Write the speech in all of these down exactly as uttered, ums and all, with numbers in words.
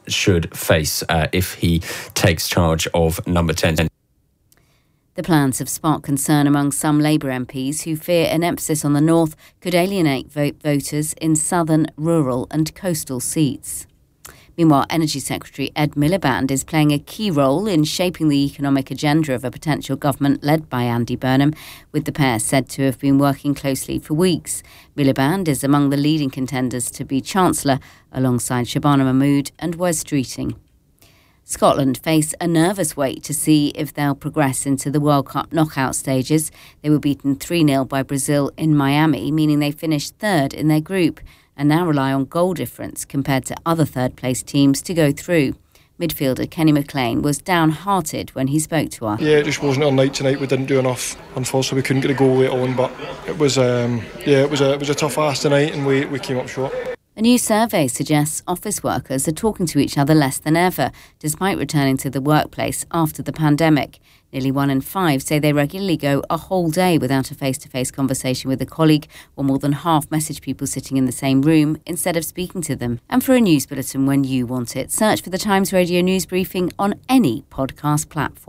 should face uh, if he takes charge of Number ten. The plans have sparked concern among some Labour M Ps who fear an emphasis on the north could alienate vote voters in southern, rural and coastal seats. Meanwhile, Energy Secretary Ed Miliband is playing a key role in shaping the economic agenda of a potential government led by Andy Burnham, with the pair said to have been working closely for weeks. Miliband is among the leading contenders to be Chancellor, alongside Shabana Mahmood and Wes Streeting. Scotland face a nervous wait to see if they'll progress into the World Cup knockout stages. They were beaten three nil by Brazil in Miami, meaning they finished third in their group and now rely on goal difference compared to other third-place teams to go through. Midfielder Kenny McLean was downhearted when he spoke to us. Yeah, it just wasn't our night tonight. We didn't do enough. Unfortunately, we couldn't get a goal late on, but it was um, yeah, it was a it was a tough ask tonight, and we, we came up short. A new survey suggests office workers are talking to each other less than ever, despite returning to the workplace after the pandemic. Nearly one in five say they regularly go a whole day without a face-to-face conversation with a colleague, or more than half message people sitting in the same room instead of speaking to them. And for a news bulletin when you want it, search for the Times Radio News Briefing on any podcast platform.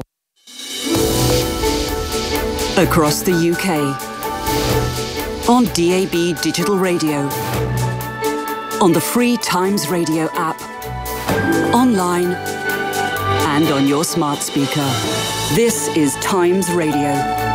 Across the U K, on D A B Digital Radio, on the free Times Radio app, online and on your smart speaker. This is Times Radio.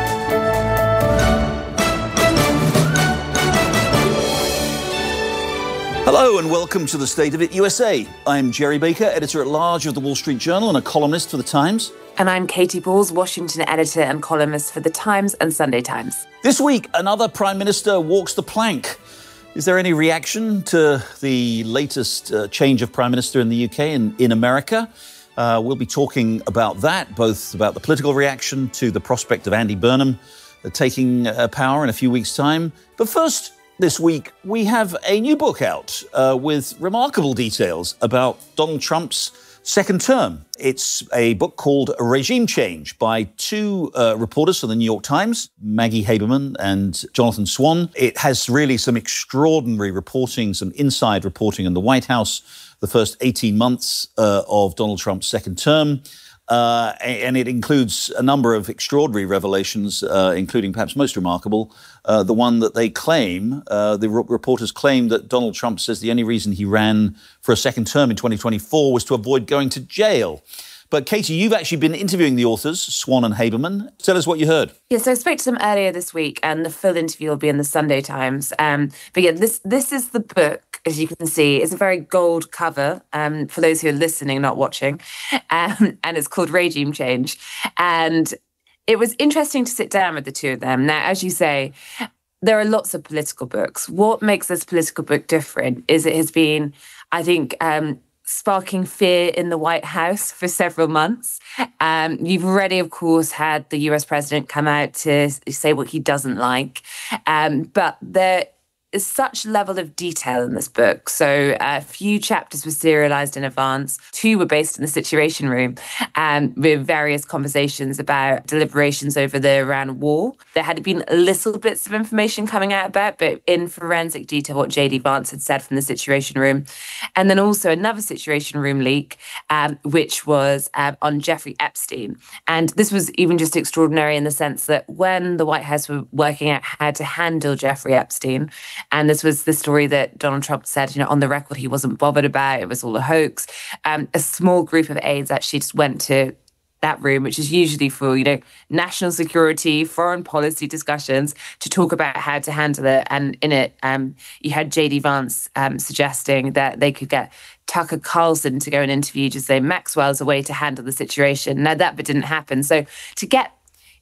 Hello and welcome to the State of It U S A. I'm Jerry Baker, editor-at-large of the Wall Street Journal and a columnist for The Times. And I'm Katie Balls, Washington editor and columnist for The Times and Sunday Times. This week, another Prime Minister walks the plank. Is there any reaction to the latest uh, change of Prime Minister in the U K and in America? Uh, we'll be talking about that, both about the political reaction to the prospect of Andy Burnham uh, taking uh, power in a few weeks' time. But first, this week, we have a new book out uh, with remarkable details about Donald Trump's second term. It's a book called Regime Change by two uh, reporters from the New York Times, Maggie Haberman and Jonathan Swan. It has really some extraordinary reporting, some inside reporting in the White House, the first eighteen months uh, of Donald Trump's second term. Uh, and it includes a number of extraordinary revelations, uh, including perhaps most remarkable, uh, the one that they claim, uh, the re- reporters claim that Donald Trump says the only reason he ran for a second term in twenty twenty-four was to avoid going to jail. But Katie, you've actually been interviewing the authors, Swan and Haberman. Tell us what you heard. Yes, so I spoke to them earlier this week, and the full interview will be in the Sunday Times. Um, but yeah, this this is the book, as you can see. It's a very gold cover, um, for those who are listening, not watching. Um, and it's called Regime Change. And it was interesting to sit down with the two of them. Now, as you say, there are lots of political books. What makes this political book different is it has been, I think, um, sparking fear in the White House for several months. Um, you've already, of course, had the U S president come out to say what he doesn't like. Um, but there is such level of detail in this book. So a few chapters were serialized in advance. Two were based in the Situation Room, um, with various conversations about deliberations over the Iran war. There had been little bits of information coming out about, but in forensic detail, what J D Vance had said from the Situation Room. And then also another Situation Room leak, um, which was um, on Jeffrey Epstein. And this was even just extraordinary in the sense that when the White House were working out how to handle Jeffrey Epstein, and this was the story that Donald Trump said, you know, on the record, he wasn't bothered about. It was all a hoax. Um, a small group of aides actually just went to that room, which is usually for, you know, national security, foreign policy discussions, to talk about how to handle it. And in it, um, you had J D Vance um, suggesting that they could get Tucker Carlson to go and interview Ghislaine Maxwell as a way to handle the situation. Now, that bit didn't happen. So to get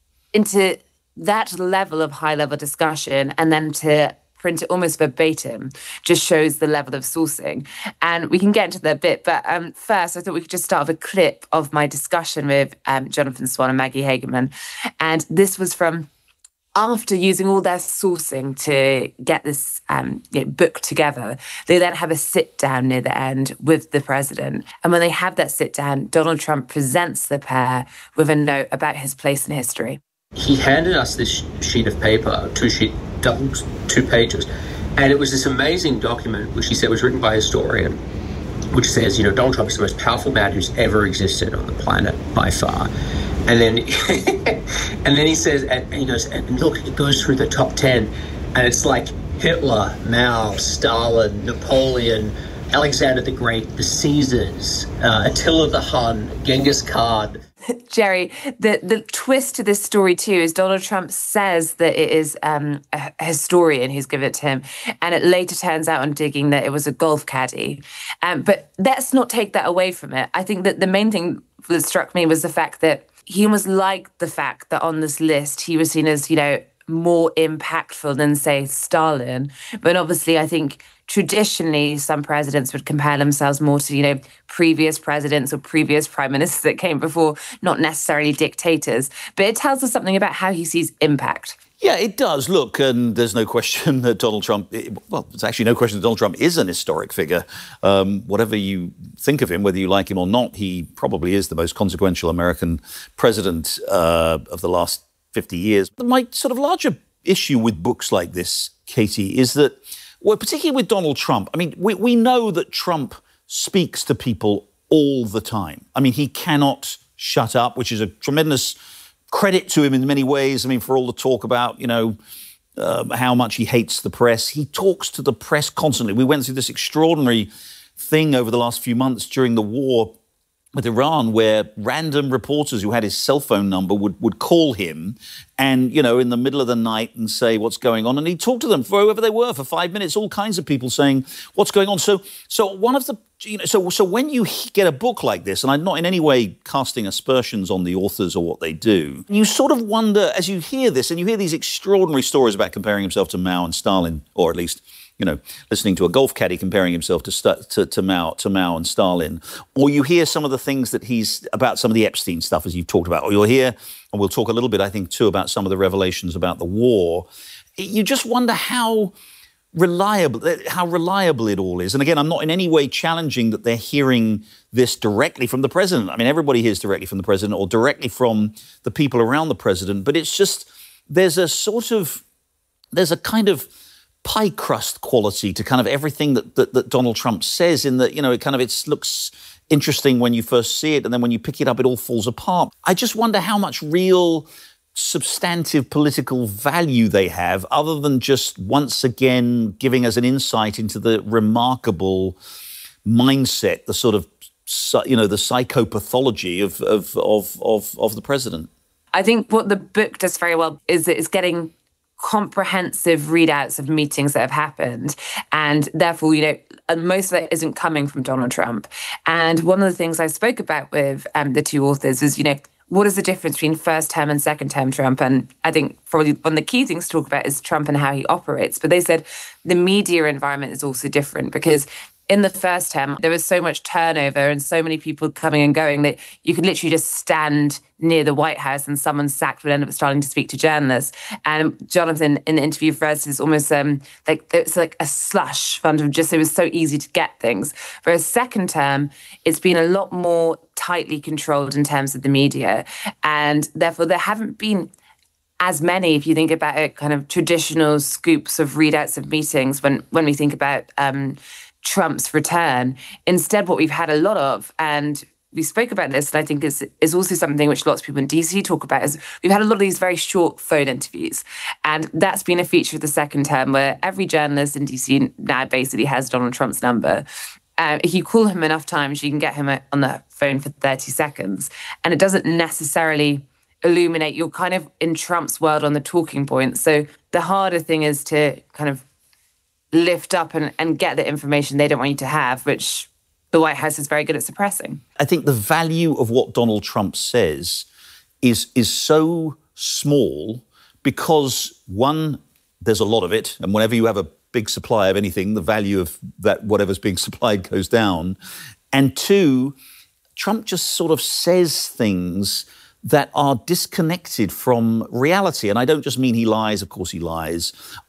into that level of high-level discussion and then to print it almost verbatim just shows the level of sourcing. And we can get into that bit. But um, first, I thought we could just start with a clip of my discussion with um, Jonathan Swan and Maggie Haberman. And this was from after using all their sourcing to get this um, you know, book together. They then have a sit-down near the end with the president. And when they have that sit-down, Donald Trump presents the pair with a note about his place in history. He handed us this sheet of paper, two sheet, double, two pages, and it was this amazing document, which he said was written by a historian, which says, you know, Donald Trump is the most powerful man who's ever existed on the planet by far. And then, and then he says, and he goes, and look, it goes through the top ten, and it's like Hitler, Mao, Stalin, Napoleon, Alexander the Great, the Caesars, uh, Attila the Hun, Genghis Khan. Jerry, the, the twist to this story too is Donald Trump says that it is um, a historian who's given it to him, and it later turns out on digging that it was a golf caddy. Um, but let's not take that away from it. I think that the main thing that struck me was the fact that he almost liked the fact that on this list he was seen as, you know, more impactful than, say, Stalin. But obviously, I think traditionally some presidents would compare themselves more to, you know, previous presidents or previous prime ministers that came before, not necessarily dictators. But it tells us something about how he sees impact. Yeah, it does. Look, and there's no question that Donald Trump, well, there's actually no question that Donald Trump is an historic figure. Um, whatever you think of him, whether you like him or not, he probably is the most consequential American president uh, of the last fifty years. My sort of larger issue with books like this, Katie, is that, well, particularly with Donald Trump, I mean, we, we know that Trump speaks to people all the time. I mean, he cannot shut up, which is a tremendous credit to him in many ways. I mean, for all the talk about, you know, um, how much he hates the press, he talks to the press constantly. We went through this extraordinary thing over the last few months during the war with Iran, where random reporters who had his cell phone number would, would call him and, you know, in the middle of the night and say what's going on. And he'd talk to them for whoever they were for five minutes, all kinds of people saying what's going on. So so one of the, you know, so so when you get a book like this, and I'm not in any way casting aspersions on the authors or what they do, you sort of wonder as you hear this and you hear these extraordinary stories about comparing himself to Mao and Stalin, or at least, you know, listening to a golf caddy comparing himself to, to to Mao to Mao and Stalin, or you hear some of the things that he's about, some of the Epstein stuff as you've talked about, or you'll hear, and we'll talk a little bit, I think, too, about some of the revelations about the war. You just wonder how reliable how reliable it all is. And again, I'm not in any way challenging that they're hearing this directly from the president. I mean, everybody hears directly from the president or directly from the people around the president, but it's just there's a sort of there's a kind of pie crust quality to kind of everything that, that, that Donald Trump says, in that, you know, it kind of it looks interesting when you first see it, and then when you pick it up, it all falls apart. I just wonder how much real substantive political value they have, other than just once again giving us an insight into the remarkable mindset, the sort of, you know, the psychopathology of of of of, of the president. I think what the book does very well is that it's getting comprehensive readouts of meetings that have happened. And therefore, you know, most of it isn't coming from Donald Trump. And one of the things I spoke about with um, the two authors is, you know, what is the difference between first term and second term Trump? And I think probably one of the key things to talk about is Trump and how he operates. But they said the media environment is also different, because in the first term, there was so much turnover and so many people coming and going that you could literally just stand near the White House and someone sacked would end up starting to speak to journalists. And Jonathan, in the interview for us, is almost um, like it's like a slush fund of just, it was so easy to get things. Whereas second term, it's been a lot more tightly controlled in terms of the media. And therefore, there haven't been as many, if you think about it, kind of traditional scoops of readouts of meetings when, when we think about um, Trump's return. Instead, what we've had a lot of, and we spoke about this, and I think is is also something which lots of people in D C talk about, is we've had a lot of these very short phone interviews. And that's been a feature of the second term, where every journalist in D C now basically has Donald Trump's number. Uh, if you call him enough times, you can get him on the phone for thirty seconds. And it doesn't necessarily illuminate. You're kind of in Trump's world on the talking points. So the harder thing is to kind of lift up and, and get the information they don't want you to have, which the White House is very good at suppressing. I think the value of what Donald Trump says is is so small because, one, there's a lot of it, and whenever you have a big supply of anything, the value of that whatever's being supplied goes down. And two, Trump just sort of says things that are disconnected from reality. And I don't just mean he lies, of course he lies.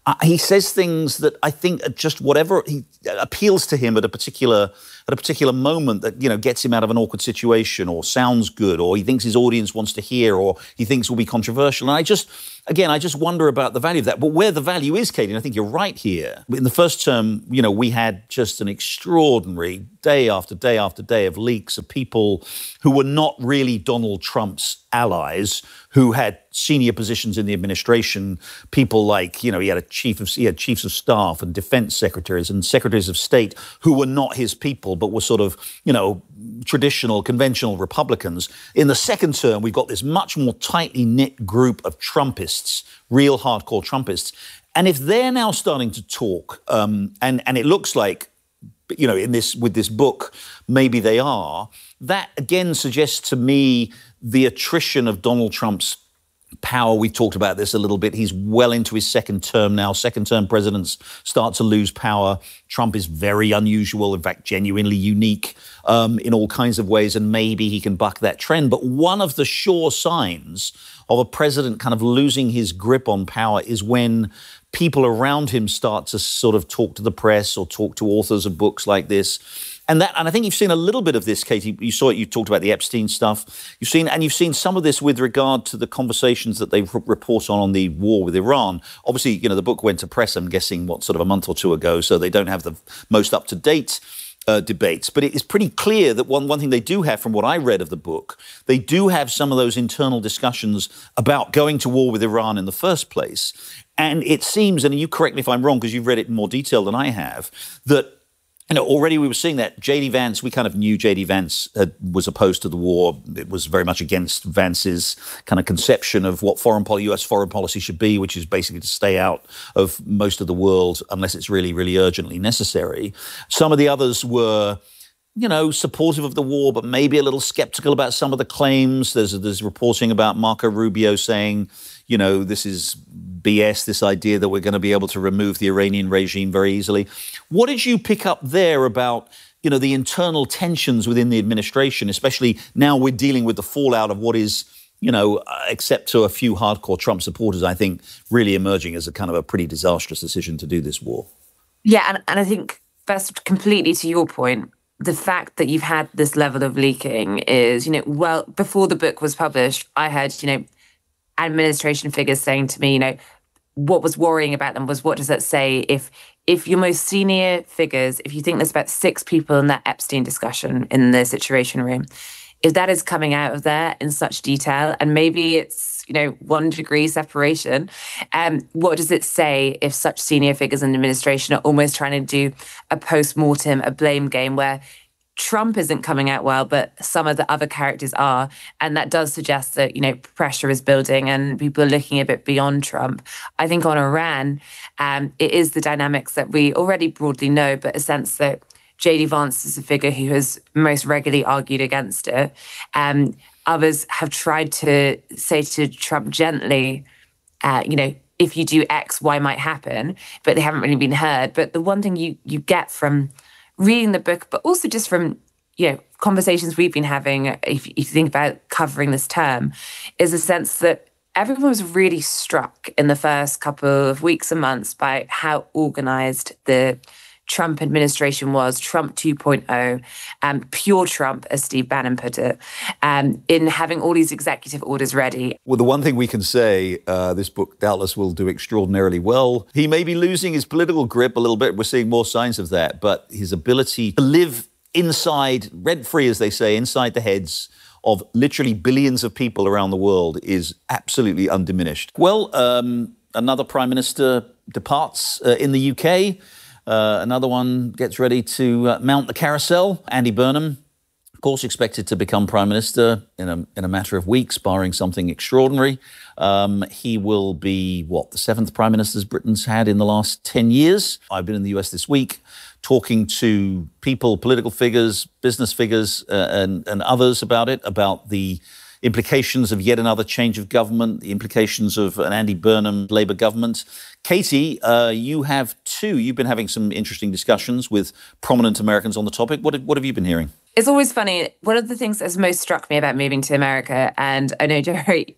Uh, he says things that I think are just whatever he appeals to him at a particular at a particular moment that, you know, gets him out of an awkward situation or sounds good or he thinks his audience wants to hear or he thinks will be controversial. And I just, again, I just wonder about the value of that. But where the value is, Katie, and I think you're right here. In the first term, you know, we had just an extraordinary day after day after day of leaks of people who were not really Donald Trump's allies, who had senior positions in the administration, people like, you know, he had a chief of, he had chiefs of staff and defense secretaries and secretaries of state who were not his people, but were sort of, you know, traditional, conventional Republicans. In the second term, we've got this much more tightly knit group of Trumpists, real hardcore Trumpists. And if they're now starting to talk, um, and, and it looks like, you know, in this with this book, maybe they are, that again suggests to me the attrition of Donald Trump's power. We talked about this a little bit. He's well into his second term now. Second term presidents start to lose power. Trump is very unusual, in fact, genuinely unique um, in all kinds of ways, and maybe he can buck that trend. But one of the sure signs of a president kind of losing his grip on power is when people around him start to sort of talk to the press or talk to authors of books like this. And that, and I think you've seen a little bit of this, Katie. You saw it, you talked about the Epstein stuff. You've seen, and you've seen some of this with regard to the conversations that they report on on the war with Iran. Obviously, you know, the book went to press, I'm guessing, what, sort of a month or two ago, so they don't have the most up-to-date Uh, debates. But it is pretty clear that one, one thing they do have from what I read of the book, they do have some of those internal discussions about going to war with Iran in the first place. And it seems, and you correct me if I'm wrong because you've read it in more detail than I have, that you know, already we were seeing that J D Vance, we kind of knew J D Vance had, was opposed to the war. It was very much against Vance's kind of conception of what foreign policy, U S foreign policy should be, which is basically to stay out of most of the world unless it's really, really urgently necessary. Some of the others were, you know, supportive of the war, but maybe a little skeptical about some of the claims. There's, there's reporting about Marco Rubio saying, you know, this is B S, this idea that we're going to be able to remove the Iranian regime very easily. What did you pick up there about, you know, the internal tensions within the administration, especially now we're dealing with the fallout of what is, you know, except to a few hardcore Trump supporters, I think, really emerging as a kind of a pretty disastrous decision to do this war? Yeah, and, and I think that's completely to your point. The fact that you've had this level of leaking is, you know, well, before the book was published, I had, you know, administration figures saying to me, you know, what was worrying about them was, what does that say if if your most senior figures, if you think there's about six people in that Epstein discussion in the Situation Room, if that is coming out of there in such detail, and maybe it's, you know, one degree separation, um, what does it say if such senior figures in the administration are almost trying to do a post-mortem, a blame game where Trump isn't coming out well, but some of the other characters are. And that does suggest that, you know, pressure is building and people are looking a bit beyond Trump. I think on Iran, um, it is the dynamics that we already broadly know, but a sense that J D Vance is a figure who has most regularly argued against it. Um, others have tried to say to Trump gently, uh, you know, if you do X, Y might happen, but they haven't really been heard. But the one thing you you get from reading the book, but also just from, you know, conversations we've been having, if, if you think about covering this term, is a sense that everyone was really struck in the first couple of weeks and months by how organized the Trump administration was, Trump two point oh, um, pure Trump, as Steve Bannon put it, um, in having all these executive orders ready. Well, the one thing we can say, uh, this book doubtless will do extraordinarily well. He may be losing his political grip a little bit. We're seeing more signs of that. But his ability to live inside, rent-free, as they say, inside the heads of literally billions of people around the world is absolutely undiminished. Well, um, another prime minister departs uh, in the U K. Uh, another one gets ready to uh, mount the carousel. Andy Burnham, of course, expected to become prime minister in a in a matter of weeks, barring something extraordinary. Um, he will be, what, the seventh prime minister Britain's had in the last ten years. I've been in the U S this week talking to people, political figures, business figures, uh, and, and others about it, about the implications of yet another change of government, the implications of an Andy Burnham Labour government. Katie, uh, you have too. You've been having some interesting discussions with prominent Americans on the topic. What, what have you been hearing? It's always funny. One of the things that's most struck me about moving to America, and I know Jerry,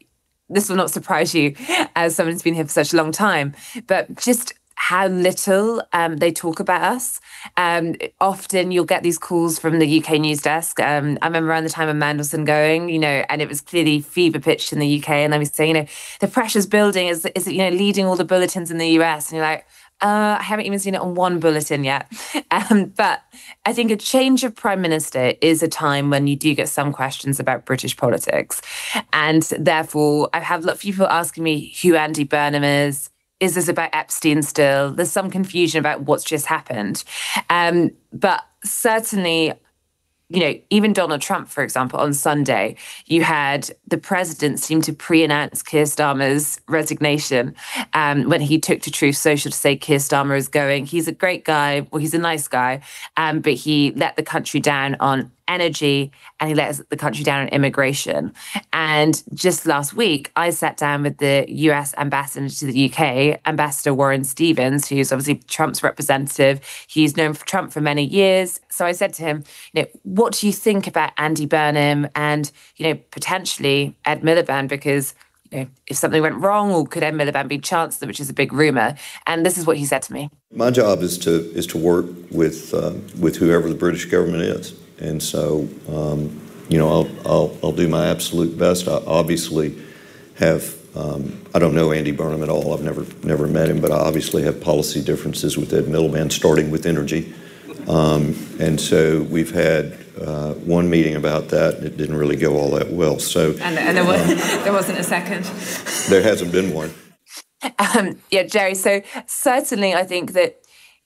this will not surprise you as someone who's been here for such a long time, but just how little um, they talk about us. Um, often you'll get these calls from the U K news desk. Um, I remember around the time of Mandelson going, you know, and it was clearly fever pitched in the U K. And I was saying, you know, the pressure's building. Is, is it, you know, leading all the bulletins in the U S? And you're like, uh, I haven't even seen it on one bulletin yet. Um, but I think a change of prime minister is a time when you do get some questions about British politics. And therefore, I have a lot of people asking me who Andy Burnham is. Is this about Epstein still? There's some confusion about what's just happened. Um, but certainly, you know, even Donald Trump, for example, on Sunday, you had the president seem to pre-announce Keir Starmer's resignation um, when he took to Truth Social to say Keir Starmer is going. He's a great guy. Well, he's a nice guy, um, but he let the country down on energy and he let the country down on immigration. And just last week, I sat down with the U S ambassador to the U K, Ambassador Warren Stevens, who's obviously Trump's representative. He's known for Trump for many years. So I said to him, you know, what do you think about Andy Burnham and, you know, potentially Ed Miliband? Because, you know, if something went wrong, or could Ed Miliband be Chancellor, which is a big rumour? And this is what he said to me. My job is to is to work with uh, with whoever the British government is. And so, um, you know, I'll, I'll, I'll do my absolute best. I obviously have, um, I don't know Andy Burnham at all. I've never never met him, but I obviously have policy differences with Ed Miliband, starting with energy. Um, and so we've had uh, one meeting about that, and it didn't really go all that well. So, And, and there, was, um, there wasn't a second. There hasn't been one. Um, yeah, Jerry, so certainly I think that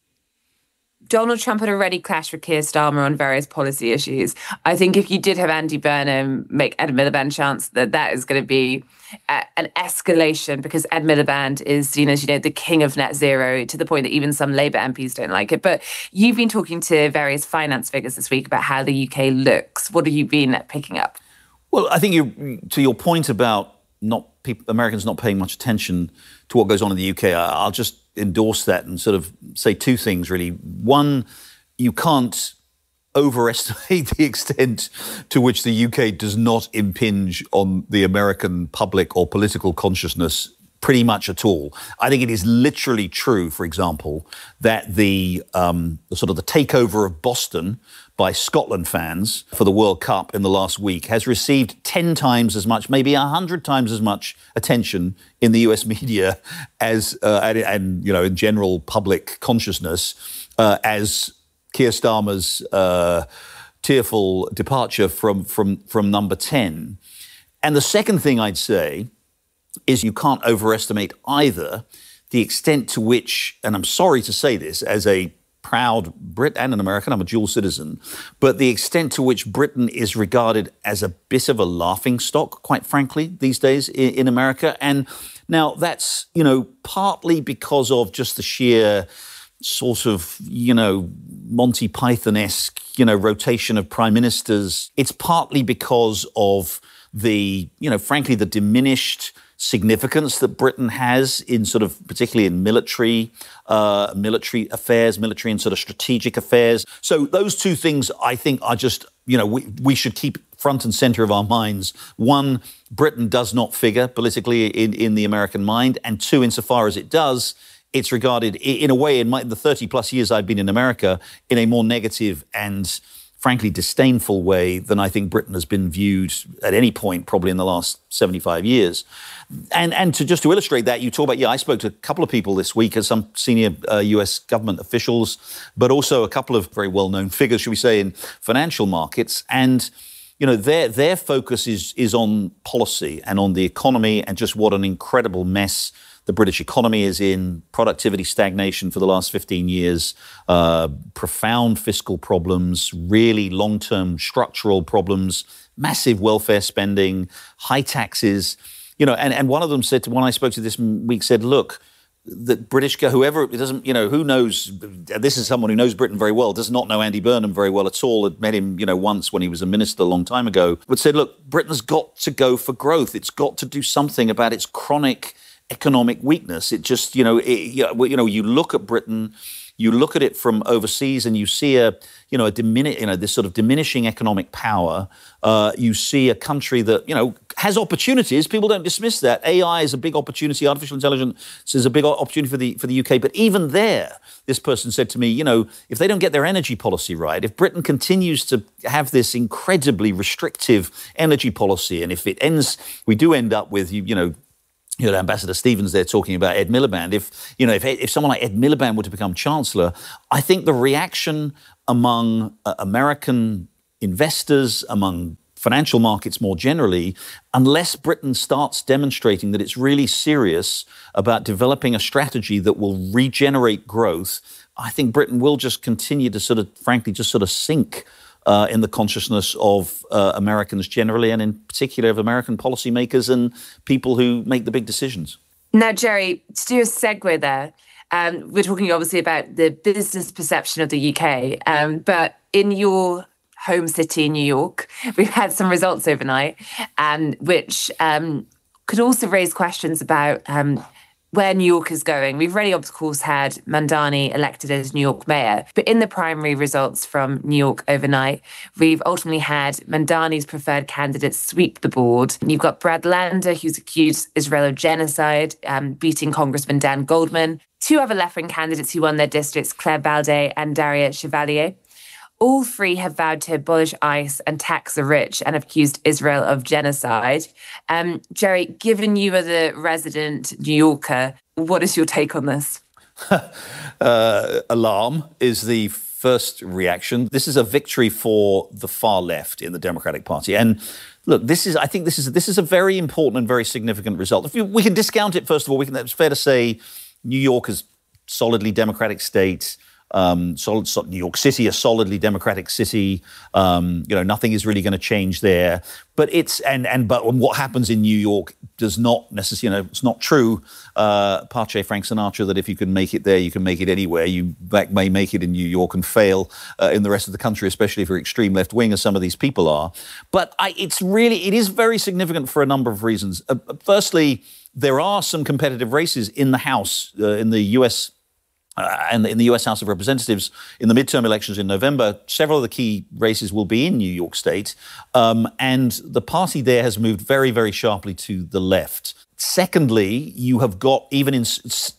Donald Trump had already clashed with Keir Starmer on various policy issues. I think if you did have Andy Burnham make Ed Miliband chance, that that is going to be uh, an escalation, because Ed Miliband is seen as, you know, the king of net zero, to the point that even some Labour M Ps don't like it. But you've been talking to various finance figures this week about how the U K looks. What have you been picking up? Well, I think you, to your point about not people, Americans not paying much attention to what goes on in the U K, I'll just endorse that and sort of say two things, really. One, you can't overestimate the extent to which the U K does not impinge on the American public or political consciousness pretty much at all. I think it is literally true, for example, that the, um, the sort of the takeover of Boston by Scotland fans for the World Cup in the last week has received ten times as much, maybe a hundred times as much attention in the U S media as, uh, and, and, you know, in general public consciousness uh, as Keir Starmer's uh, tearful departure from, from, from number ten. And the second thing I'd say is you can't overestimate either the extent to which, and I'm sorry to say this as a proud Brit and an American, I'm a dual citizen, but the extent to which Britain is regarded as a bit of a laughingstock, quite frankly, these days in, in America. And now that's, you know, partly because of just the sheer sort of, you know, Monty Python-esque, you know, rotation of prime ministers. It's partly because of the, you know, frankly, the diminished significance that Britain has in sort of, particularly in military, uh, military affairs, military and sort of strategic affairs. So those two things, I think, are just, you know, we, we should keep front and center of our minds. One, Britain does not figure politically in, in the American mind. And two, insofar as it does, it's regarded in a way, in my, the thirty plus years I've been in America, in a more negative and frankly disdainful way than I think Britain has been viewed at any point probably in the last seventy-five years. And and to just to illustrate that, you talk about, yeah, I spoke to a couple of people this week, as some senior uh, U S government officials, but also a couple of very well-known figures, should we say, in financial markets. And, you know, their their focus is is on policy and on the economy and just what an incredible mess the British economy is in, productivity stagnation for the last fifteen years, uh, profound fiscal problems, really long-term structural problems, massive welfare spending, high taxes. You know, and, and one of them said, to one I spoke to this week, said, look, the British, whoever, it doesn't, you know, who knows, this is someone who knows Britain very well, does not know Andy Burnham very well at all, had met him, you know, once when he was a minister a long time ago, but said, look, Britain's got to go for growth. It's got to do something about its chronic economic weakness. It just, you know, it, you know, you look at Britain, you look at it from overseas and you see a, you know, a dimini- you know, this sort of diminishing economic power. Uh, you see a country that, you know, has opportunities. People don't dismiss that. A I is a big opportunity. Artificial intelligence is a big opportunity for the for the U K. But even there, this person said to me, you know, if they don't get their energy policy right, if Britain continues to have this incredibly restrictive energy policy, and if it ends, we do end up with, you, you know, You know, Ambassador Stevens there talking about Ed Miliband. If, you know, if, if someone like Ed Miliband were to become Chancellor, I think the reaction among uh, American investors, among financial markets more generally, unless Britain starts demonstrating that it's really serious about developing a strategy that will regenerate growth, I think Britain will just continue to sort of, frankly, just sort of sink Uh, in the consciousness of uh, Americans generally, and in particular of American policymakers and people who make the big decisions. Now, Jerry, to do a segue there, um, we're talking obviously about the business perception of the U K, um, but in your home city, New York, we've had some results overnight, um, which um, could also raise questions about um, where New York is going. We've already, of course, had Mamdani elected as New York mayor, but in the primary results from New York overnight, we've ultimately had Mamdani's preferred candidate sweep the board. You've got Brad Lander, who's accused Israel of genocide, um, beating Congressman Dan Goldman. Two other left-wing candidates who won their districts, Claire Baldet and Daria Chevalier. All three have vowed to abolish ICE and tax the rich and have accused Israel of genocide. Um, Jerry, given you are the resident New Yorker, what is your take on this? uh, alarm is the first reaction. This is a victory for the far left in the Democratic Party. And look, this is, I think this is, this is a very important and very significant result. If you, we can discount it, first of all, we can, it's fair to say New York is solidly Democratic state. Um, solid, solid, New York City, a solidly Democratic city. Um, you know, nothing is really going to change there. But it's and and but what happens in New York does not necessarily, you know, it's not true. Uh, Pache Frank Sinatra that if you can make it there, you can make it anywhere. You may make it in New York and fail uh, in the rest of the country, especially if you're extreme left wing, as some of these people are. But I, it's really it is very significant for a number of reasons. Uh, firstly, there are some competitive races in the House uh, in the U S. Uh, and in the U S House of Representatives in the midterm elections in November. Several of the key races will be in New York State. Um, and the party there has moved very, very sharply to the left. Secondly, you have got, even in,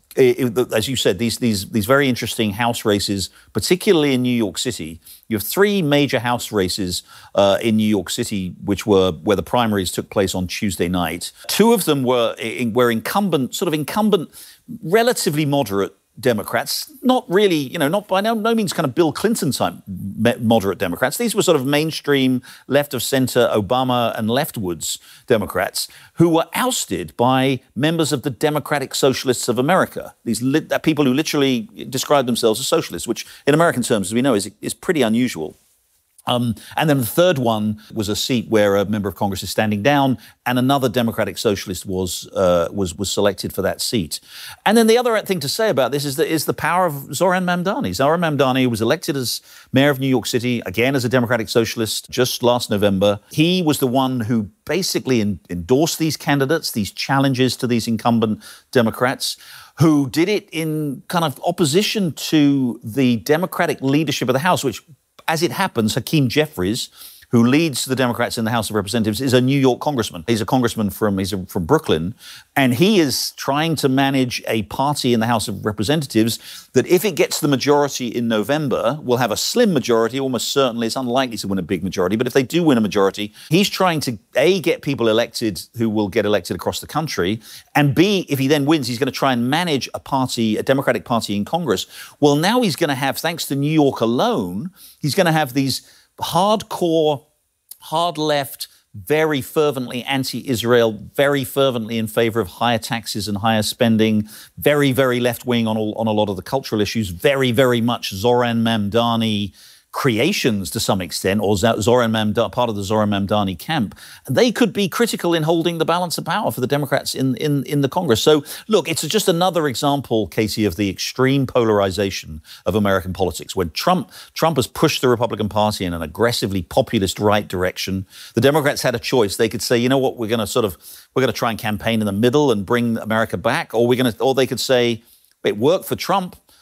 as you said, these, these, these very interesting House races, particularly in New York City. You have three major House races uh, in New York City, which were where the primaries took place on Tuesday night. Two of them were, were incumbent, sort of incumbent, relatively moderate Democrats, not really, you know, not by no, no means kind of Bill Clinton type moderate Democrats. These were sort of mainstream left of center Obama and leftwards Democrats who were ousted by members of the Democratic Socialists of America. These li- people who literally describe themselves as socialists, which in American terms, as we know, is, is pretty unusual. Um, and then the third one was a seat where a member of Congress is standing down, and another Democratic Socialist was uh, was was selected for that seat. And then the other thing to say about this is that is the power of Zoran Mamdani. Zoran Mamdani was elected as mayor of New York City, again as a Democratic Socialist, just last November. He was the one who basically in, endorsed these candidates, these challenges to these incumbent Democrats, who did it in kind of opposition to the Democratic leadership of the House, which, as it happens, Hakeem Jeffries, who leads the Democrats in the House of Representatives, is a New York congressman. He's a congressman from he's a, from Brooklyn, and he is trying to manage a party in the House of Representatives that, if it gets the majority in November, will have a slim majority. Almost certainly, it's unlikely to win a big majority. But if they do win a majority, he's trying to A, get people elected who will get elected across the country, and B, if he then wins, he's going to try and manage a party, a Democratic party in Congress. Well, now he's going to have, thanks to New York alone, he's going to have these hardcore, hard left, very fervently anti-Israel, very fervently in favor of higher taxes and higher spending, very, very left-wing on, all, on a lot of the cultural issues, very, very much Zoran Mamdani creations to some extent, or Zoran Mamdani, part of the Zoran Mamdani camp. And they could be critical in holding the balance of power for the Democrats in, in, in the Congress. So, look, it's just another example, Katie, of the extreme polarization of American politics. When Trump, Trump has pushed the Republican Party in an aggressively populist right direction, the Democrats had a choice. They could say, you know what, we're going to sort of, we're going to try and campaign in the middle and bring America back, or we're going to, or they could say, it worked for Trump.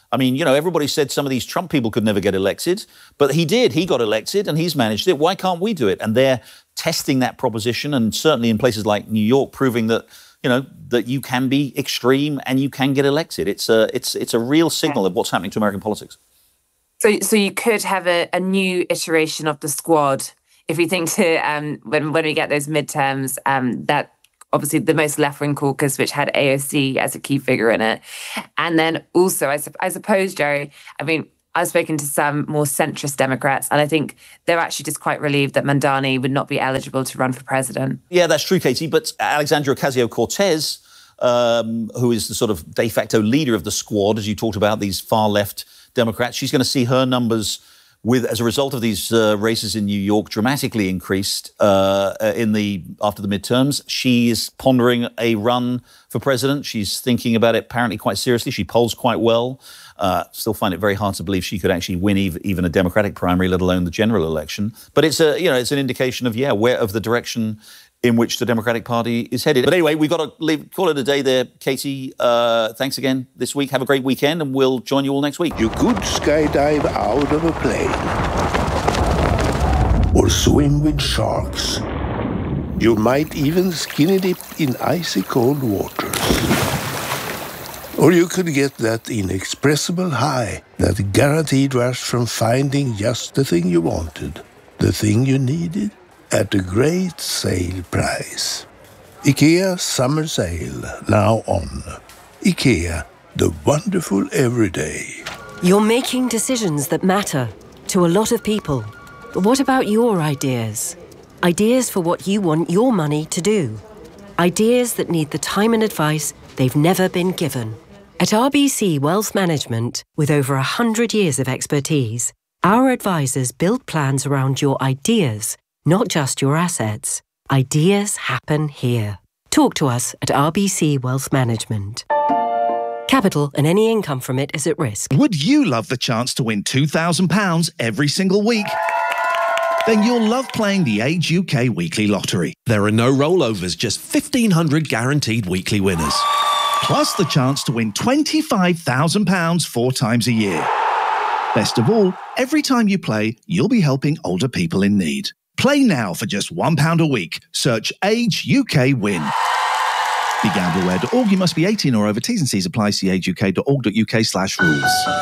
I mean, you know, everybody said some of these Trump people could never get elected, but he did. He got elected and he's managed it. Why can't we do it? And they're testing that proposition, and certainly in places like New York, proving that, you know, that you can be extreme and you can get elected. It's a, it's, it's a real signal of what's happening to American politics. So, so you could have a, a new iteration of the Squad if we think to um, when when we get those midterms. Um, that obviously the most left-wing caucus, which had A O C as a key figure in it, and then also I, I suppose, Jerry. I mean, I've spoken to some more centrist Democrats, and I think they're actually just quite relieved that Mamdani would not be eligible to run for president. Yeah, that's true, Katie. But Alexandria Ocasio-Cortez, um, who is the sort of de facto leader of the Squad, as you talked about, these far-left Democrats, she's going to see her numbers, with as a result of these uh, races in New York, dramatically increased uh, in the after the midterms. She is pondering a run for president. She's thinking about it apparently quite seriously. She polls quite well. Uh, still find it very hard to believe she could actually win ev- even a Democratic primary, let alone the general election. But it's a you know it's an indication of yeah where of the direction in which the Democratic Party is headed. But anyway, we've got to leave, call it a day there, Katie. Uh, thanks again this week. Have a great weekend, and we'll join you all next week. You could skydive out of a plane or swim with sharks. You might even skinny dip in icy cold waters. Or you could get that inexpressible high, that guaranteed rush from finding just the thing you wanted, the thing you needed, at a great sale price. IKEA Summer Sale, now on. IKEA, the wonderful everyday. You're making decisions that matter to a lot of people. But what about your ideas? Ideas for what you want your money to do. Ideas that need the time and advice they've never been given. At R B C Wealth Management, with over one hundred years of expertise, our advisors build plans around your ideas, not just your assets. Ideas happen here. Talk to us at R B C Wealth Management. Capital and any income from it is at risk. Would you love the chance to win two thousand pounds every single week? Then you'll love playing the Age U K Weekly Lottery. There are no rollovers, just fifteen hundred guaranteed weekly winners. Plus the chance to win twenty-five thousand pounds four times a year. Best of all, every time you play, you'll be helping older people in need. Play now for just one pound a week. Search Age U K Win. Be gamble aware dot org. You must be eighteen or over. T's and C's apply. See age u k dot org dot u k slash rules.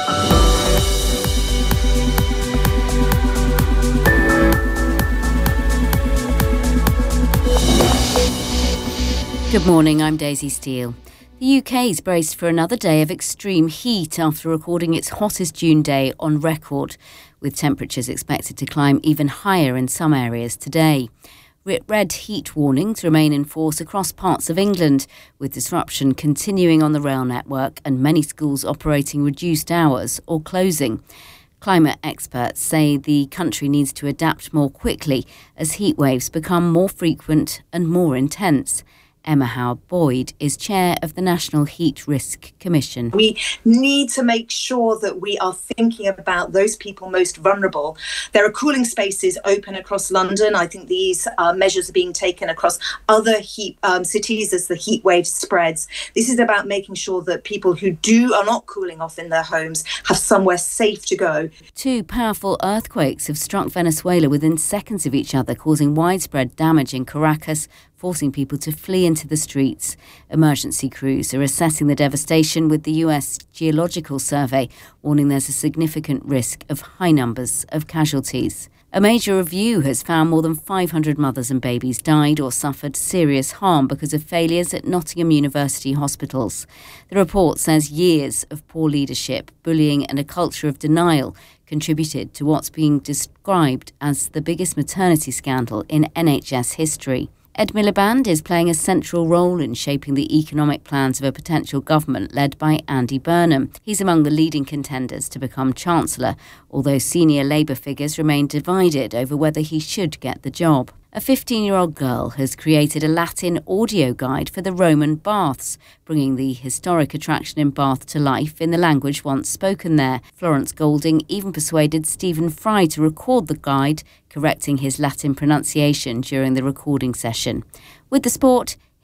Good morning, I'm Daisy Steele. The U K's braced for another day of extreme heat after recording its hottest June day on record, with temperatures expected to climb even higher in some areas today. Red heat warnings remain in force across parts of England, with disruption continuing on the rail network and many schools operating reduced hours or closing. Climate experts say the country needs to adapt more quickly as heat waves become more frequent and more intense. Emma Howard-Boyd is chair of the National Heat Risk Commission. We need to make sure that we are thinking about those people most vulnerable. There are cooling spaces open across London. I think these uh, measures are being taken across other heat um, cities as the heat wave spreads. This is about making sure that people who do are not cooling off in their homes have somewhere safe to go. Two powerful earthquakes have struck Venezuela within seconds of each other, causing widespread damage in Caracas, forcing people to flee into the streets. Emergency crews are assessing the devastation, with the U S Geological Survey warning there's a significant risk of high numbers of casualties. A major review has found more than five hundred mothers and babies died or suffered serious harm because of failures at Nottingham University hospitals. The report says years of poor leadership, bullying and a culture of denial contributed to what's being described as the biggest maternity scandal in N H S history. Ed Miliband is playing a central role in shaping the economic plans of a potential government led by Andy Burnham. He's among the leading contenders to become Chancellor, although senior Labour figures remain divided over whether he should get the job. A fifteen-year-old girl has created a Latin audio guide for the Roman baths, bringing the historic attraction in Bath to life in the language once spoken there. Florence Golding even persuaded Stephen Fry to record the guide, correcting his Latin pronunciation during the recording session. With the sport,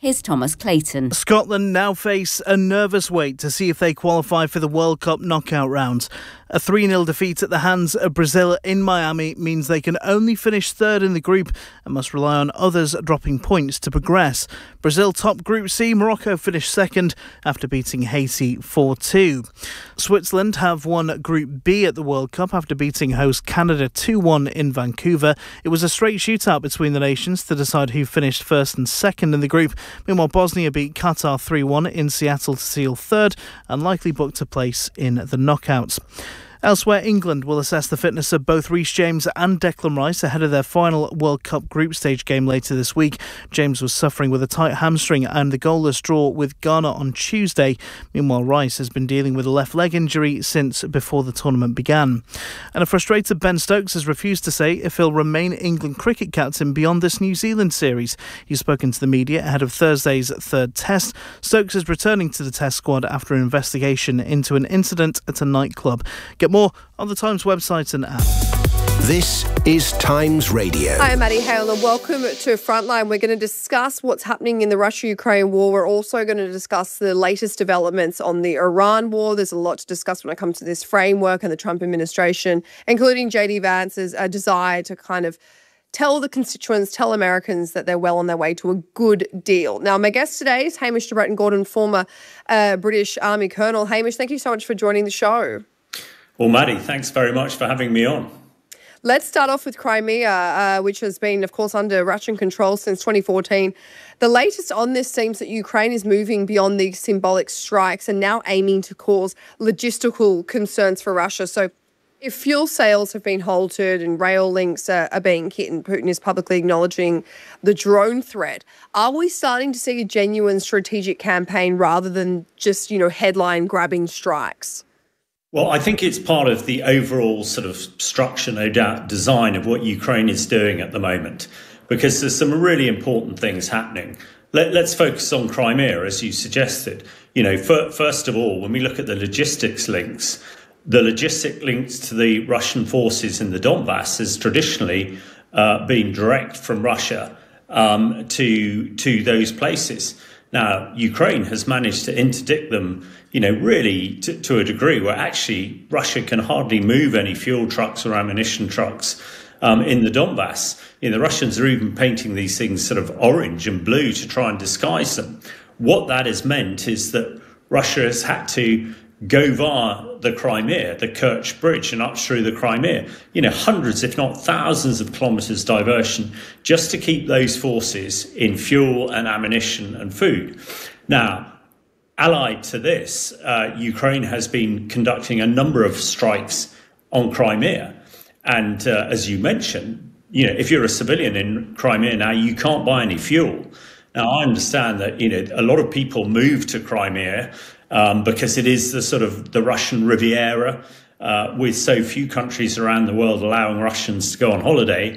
Here's Thomas Clayton. Scotland now face a nervous wait to see if they qualify for the World Cup knockout rounds. A three nil defeat at the hands of Brazil in Miami means they can only finish third in the group and must rely on others dropping points to progress. Brazil top Group C, Morocco finished second after beating Haiti four two. Switzerland have won Group B at the World Cup after beating host Canada two one in Vancouver. It was a straight shootout between the nations to decide who finished first and second in the group. Meanwhile, Bosnia beat Qatar three one in Seattle to seal third and likely booked a place in the knockouts. Elsewhere, England will assess the fitness of both Reece James and Declan Rice ahead of their final World Cup group stage game later this week. James was suffering with a tight hamstring and the goalless draw with Ghana on Tuesday. Meanwhile, Rice has been dealing with a left leg injury since before the tournament began. And a frustrated Ben Stokes has refused to say if he'll remain England cricket captain beyond this New Zealand series. He's spoken to the media ahead of Thursday's third test. Stokes is returning to the test squad after an investigation into an incident at a nightclub. Get more on the Times website and app. This is Times Radio. Hi, I'm Maddie Hale and welcome to Frontline. We're going to discuss what's happening in the Russia-Ukraine war. We're also going to discuss the latest developments on the Iran war. There's a lot to discuss when it comes to this framework and the Trump administration, including J D Vance's uh, desire to kind of tell the constituents, tell Americans that they're well on their way to a good deal. Now, my guest today is Hamish de Bretton-Gordon, former uh, British Army Colonel. Hamish, thank you so much for joining the show. Well, Maddie, thanks very much for having me on. Let's start off with Crimea, uh, which has been, of course, under Russian control since twenty fourteen. The latest on this seems that Ukraine is moving beyond these symbolic strikes and now aiming to cause logistical concerns for Russia. So if fuel sales have been halted and rail links are, are being hit and Putin is publicly acknowledging the drone threat, are we starting to see a genuine strategic campaign rather than just, you know, headline-grabbing strikes? Well, I think it's part of the overall sort of structure, no doubt, design of what Ukraine is doing at the moment, because there's some really important things happening. Let, let's focus on Crimea, as you suggested. You know, for, first of all, when we look at the logistics links, the logistic links to the Russian forces in the Donbass has traditionally uh, been direct from Russia um, to to those places. Now, Ukraine has managed to interdict them, you know, really to, to a degree where actually Russia can hardly move any fuel trucks or ammunition trucks um, in the Donbass. You know, the Russians are even painting these things sort of orange and blue to try and disguise them. What that has meant is that Russia has had to go via the Crimea, the Kerch Bridge, and up through the Crimea, you know, hundreds, if not thousands of kilometres diversion just to keep those forces in fuel and ammunition and food. Now, allied to this, uh, Ukraine has been conducting a number of strikes on Crimea. And uh, as you mentioned, you know, if you're a civilian in Crimea now, you can't buy any fuel. Now, I understand that, you know, a lot of people move to Crimea Um, because it is the sort of the Russian Riviera, uh, with so few countries around the world allowing Russians to go on holiday.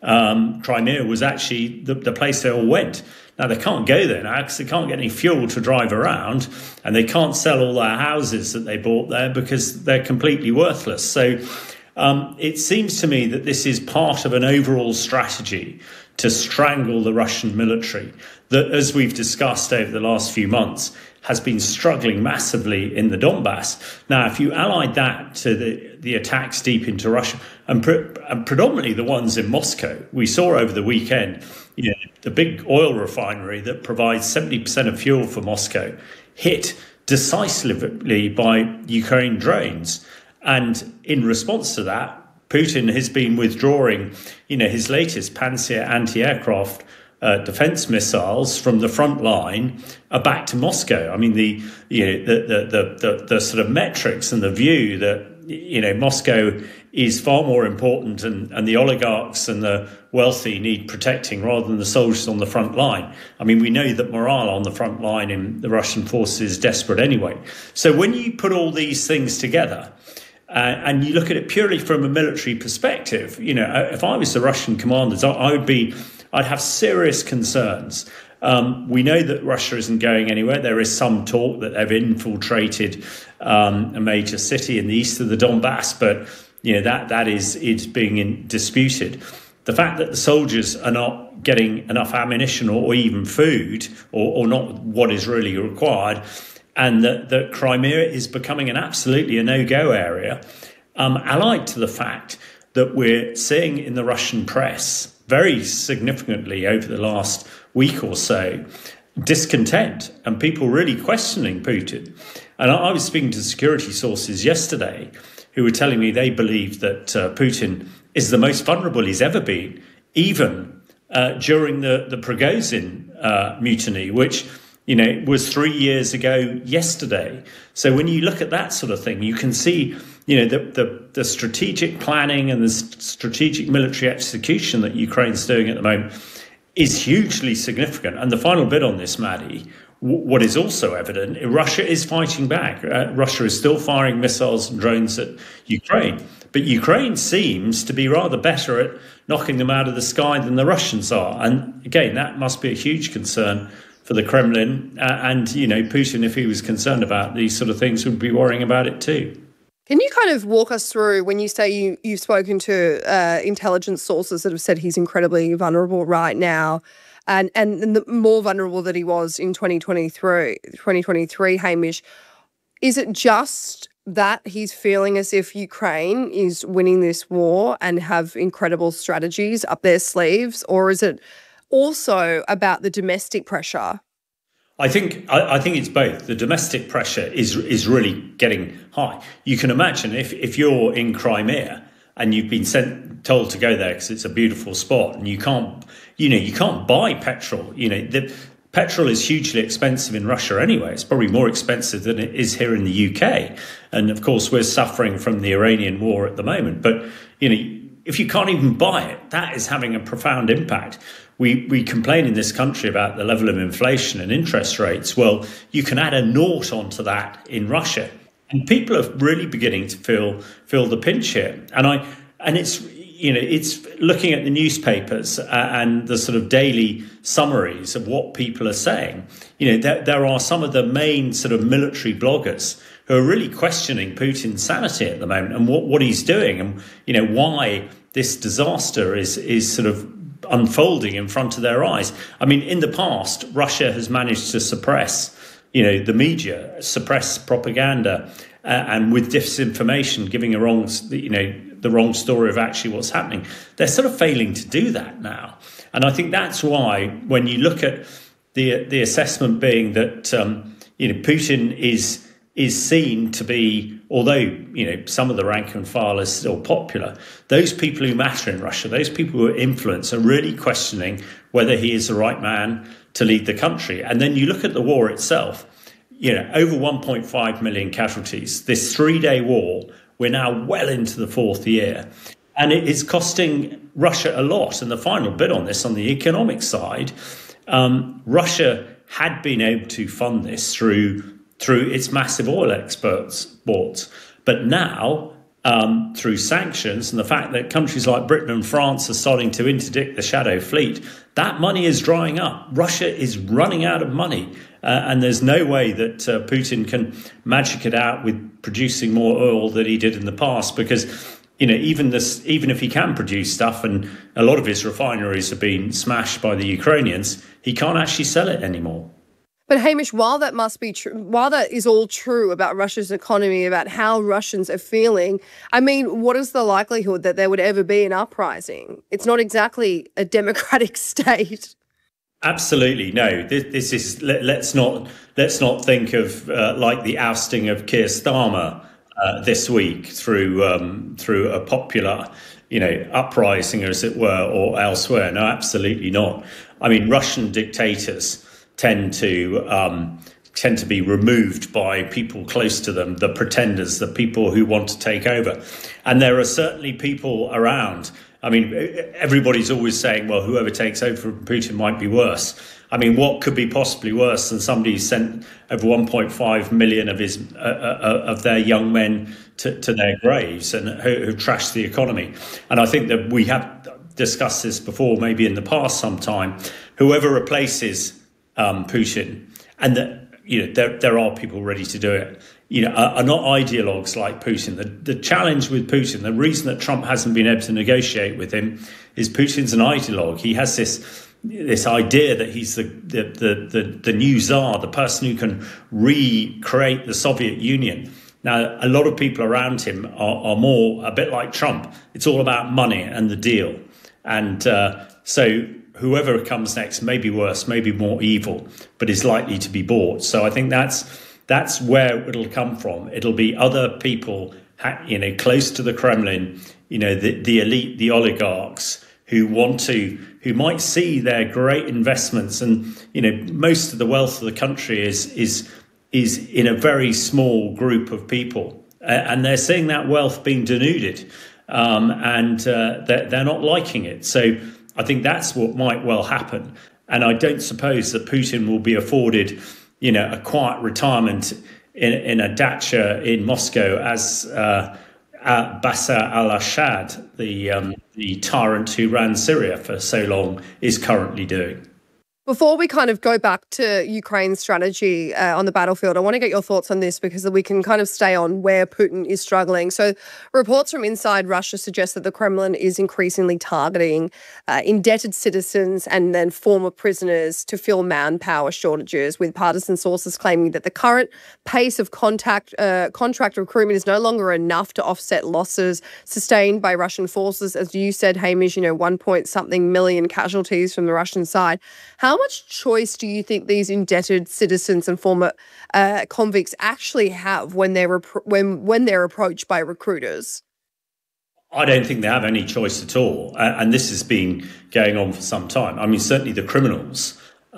Um, Crimea was actually the, the place they all went. Now, they can't go there now because they can't get any fuel to drive around, and they can't sell all their houses that they bought there because they're completely worthless. So um, it seems to me that this is part of an overall strategy to strangle the Russian military that, as we've discussed over the last few months, has been struggling massively in the Donbass. Now, if you allied that to the, the attacks deep into Russia, and, pre- and predominantly the ones in Moscow, we saw over the weekend, you know, the big oil refinery that provides seventy percent of fuel for Moscow hit decisively by Ukraine drones. And in response to that, Putin has been withdrawing, you know, his latest Pantsir anti-aircraft Uh, defense missiles from the front line uh, back to Moscow. I mean, the you know the the, the the the sort of metrics and the view that, you know, Moscow is far more important and, and the oligarchs and the wealthy need protecting rather than the soldiers on the front line. I mean, we know that morale on the front line in the Russian forces is desperate anyway. So when you put all these things together, Uh, and you look at it purely from a military perspective, you know, if I was the Russian commanders, I, I would be, I'd have serious concerns. Um, we know that Russia isn't going anywhere. There is some talk that they've infiltrated um, a major city in the east of the Donbass, but, you know, that that is is being in, disputed. The fact that the soldiers are not getting enough ammunition or, or even food, or, or not what is really required, and that, that Crimea is becoming an absolutely a no-go area, um, allied to the fact that we're seeing in the Russian press very significantly over the last week or so discontent and people really questioning Putin. And I, I was speaking to security sources yesterday who were telling me they believe that uh, Putin is the most vulnerable he's ever been, even uh, during the, the Prigozhin uh, mutiny, which, you know, was three years ago yesterday. So when you look at that sort of thing, you can see, you know, the, the, the strategic planning and the strategic military execution that Ukraine's doing at the moment is hugely significant. And the final bit on this, Maddie, w- what is also evident, Russia is fighting back. Uh, Russia is still firing missiles and drones at Ukraine. But Ukraine seems to be rather better at knocking them out of the sky than the Russians are. And again, that must be a huge concern for the Kremlin. Uh, and, you know, Putin, if he was concerned about these sort of things, would be worrying about it too. Can you kind of walk us through, when you say you, you've spoken to uh, intelligence sources that have said he's incredibly vulnerable right now, and, and, and the more vulnerable that he was in twenty twenty-three, twenty twenty-three, Hamish, is it just that he's feeling as if Ukraine is winning this war and have incredible strategies up their sleeves, or is it also about the domestic pressure? I think I, I think it's both. The domestic pressure is is really getting high. You can imagine if, if you're in Crimea and you've been sent told to go there because it's a beautiful spot, and you can't, you know, you can't buy petrol. You know, the petrol is hugely expensive in Russia anyway. It's probably more expensive than it is here in the U K. And of course, we're suffering from the Iranian war at the moment. But you know, if you can't even buy it, that is having a profound impact. We we complain in this country about the level of inflation and interest rates. Well, you can add a naught onto that in Russia, and people are really beginning to feel feel the pinch here. And I and it's you know it's looking at the newspapers and the sort of daily summaries of what people are saying. You know, there, there are some of the main sort of military bloggers who are really questioning Putin's sanity at the moment and what, what he's doing, and you know why this disaster is is sort of unfolding in front of their eyes. I mean, in the past, Russia has managed to suppress, you know, the media, suppress propaganda, uh, and with disinformation, giving a wrong, you know, the wrong story of actually what's happening. They're sort of failing to do that now, and I think that's why when you look at the the assessment being that um, you know Putin is. is seen to be, although, you know, some of the rank and file is still popular, those people who matter in Russia, those people who are influenced, are really questioning whether he is the right man to lead the country. And then you look at the war itself, you know, over one point five million casualties. This three-day war, we're now well into the fourth year. And it is costing Russia a lot. And the final bit on this, on the economic side, um, Russia had been able to fund this through through its massive oil exports. But now, um, through sanctions and the fact that countries like Britain and France are starting to interdict the shadow fleet, that money is drying up. Russia is running out of money. Uh, and there's no way that uh, Putin can magic it out with producing more oil than he did in the past, because, you know, even this, even if he can produce stuff, and a lot of his refineries have been smashed by the Ukrainians, he can't actually sell it anymore. But Hamish, while that must be true, while that is all true about Russia's economy, about how Russians are feeling, I mean, what is the likelihood that there would ever be an uprising? It's not exactly a democratic state. Absolutely no. This, this is let, let's not let's not think of uh, like the ousting of Keir Starmer uh, this week through um, through a popular, you know, uprising, as it were, or elsewhere. No, absolutely not. I mean, Russian dictators tend to um, tend to be removed by people close to them, the pretenders, the people who want to take over. And there are certainly people around. I mean, everybody's always saying, well, whoever takes over from Putin might be worse. I mean, what could be possibly worse than somebody who sent over one point five million of his uh, uh, of their young men to, to their graves, and who, who trashed the economy? And I think that we have discussed this before, maybe in the past sometime. Whoever replaces Um, Putin, and that, you know, there there are people ready to do it, you know, are, are not ideologues like Putin. The, the challenge with Putin, the reason that Trump hasn't been able to negotiate with him, is Putin's an ideologue. He has this this idea that he's the the, the the the new Tsar, the person who can recreate the Soviet Union. Now, a lot of people around him are, are more a bit like Trump. It's all about money and the deal. And uh, so whoever comes next may be worse, maybe more evil, but is likely to be bought. So I think that's that's where it'll come from. It'll be other people, you know, close to the Kremlin, you know, the, the elite, the oligarchs who want to, who might see their great investments. And, you know, most of the wealth of the country is is is in a very small group of people. And they're seeing that wealth being denuded. Um, and uh, they're, they're not liking it. So I think that's what might well happen. And I don't suppose that Putin will be afforded, you know, a quiet retirement in, in a dacha in Moscow as uh, uh, Bashar al-Assad, the, um, the tyrant who ran Syria for so long, is currently doing. Before we kind of go back to Ukraine's strategy uh, on the battlefield, I want to get your thoughts on this because we can kind of stay on where Putin is struggling. So reports from inside Russia suggest that the Kremlin is increasingly targeting uh, indebted citizens and then former prisoners to fill manpower shortages, with partisan sources claiming that the current pace of contact uh, contract recruitment is no longer enough to offset losses sustained by Russian forces. As you said, Hamish, you know, one point something million casualties from the Russian side. How How much choice do you think these indebted citizens and former uh, convicts actually have when they're when when they're approached by recruiters? I don't think they have any choice at all, and this has been going on for some time. I mean, certainly the criminals.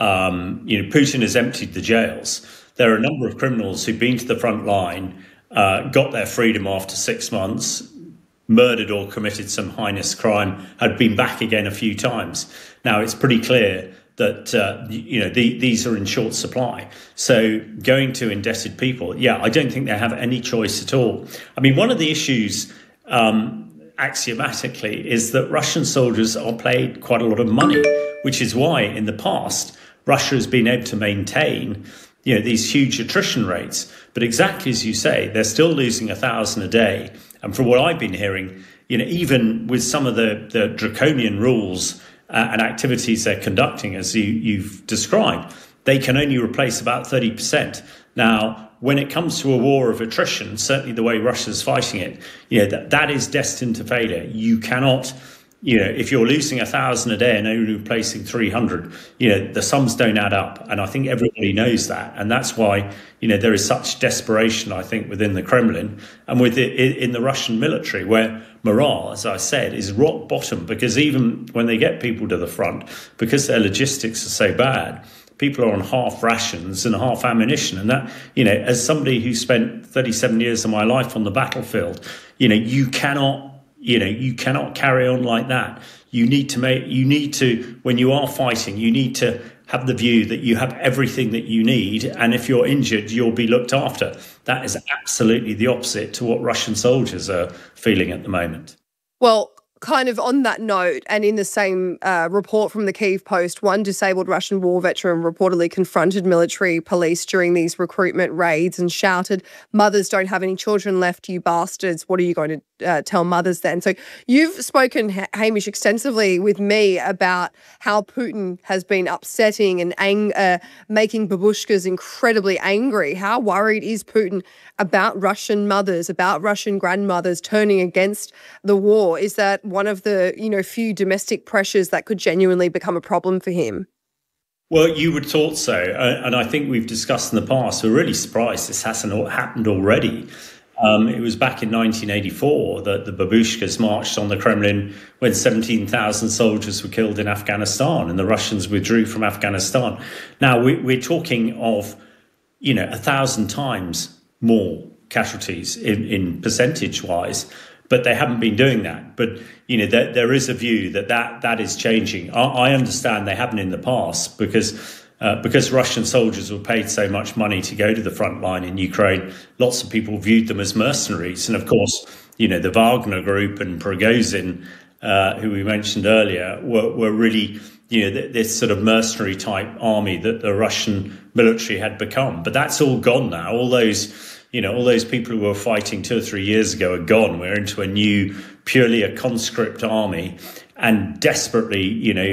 Um, you know, Putin has emptied the jails. There are a number of criminals who've been to the front line, uh, got their freedom after six months, murdered or committed some heinous crime, had been back again a few times. Now, it's pretty clear that, uh, you know, the, these are in short supply. So going to indebted people, yeah, I don't think they have any choice at all. I mean, one of the issues um, axiomatically is that Russian soldiers are paid quite a lot of money, which is why in the past Russia has been able to maintain, you know, these huge attrition rates. But exactly as you say, they're still losing a thousand a day. And from what I've been hearing, you know, even with some of the, the draconian rules Uh, and activities they're conducting, as you, you've described, they can only replace about thirty percent. Now, when it comes to a war of attrition, certainly the way Russia's fighting it, you know, that, that is destined to failure. You cannot, you know, if you're losing a thousand a day and only replacing three hundred, you know, the sums don't add up. And I think everybody knows that. And that's why, you know, there is such desperation, I think, within the Kremlin and with it in the Russian military, where morale, as I said, is rock bottom, because even when they get people to the front, because their logistics are so bad, people are on half rations and half ammunition. And that, you know, as somebody who spent thirty-seven years of my life on the battlefield, you know, you cannot, you know, you cannot carry on like that. You need to make, you need to, when you are fighting, you need to have the view that you have everything that you need. And if you're injured, you'll be looked after. That is absolutely the opposite to what Russian soldiers are feeling at the moment. Well, kind of on that note, and in the same uh, report from the Kyiv Post, one disabled Russian war veteran reportedly confronted military police during these recruitment raids and shouted, "Mothers don't have any children left, you bastards. What are you going to uh, tell mothers then?" So you've spoken, Hamish, extensively with me about how Putin has been upsetting and ang- uh, making babushkas incredibly angry. How worried is Putin about Russian mothers, about Russian grandmothers turning against the war? Is that one of the, you know, few domestic pressures that could genuinely become a problem for him? Well, you would have thought so. Uh, and I think we've discussed in the past, we're really surprised this hasn't happened already. Um, it was back in nineteen eighty-four that the babushkas marched on the Kremlin when seventeen thousand soldiers were killed in Afghanistan and the Russians withdrew from Afghanistan. Now, we, we're talking of, you know, a thousand times more casualties in, in percentage-wise. But they haven't been doing that. But, you know, there, there is a view that that, that is changing. I, I understand they haven't in the past because uh, because Russian soldiers were paid so much money to go to the front line in Ukraine. Lots of people viewed them as mercenaries. And, of course, you know, the Wagner Group and Prigozhin, uh, who we mentioned earlier, were, were really, you know, this sort of mercenary type army that the Russian military had become. But that's all gone now. All those... You know, all those people who were fighting two or three years ago are gone. We're into a new, purely a conscript army, and desperately, you know,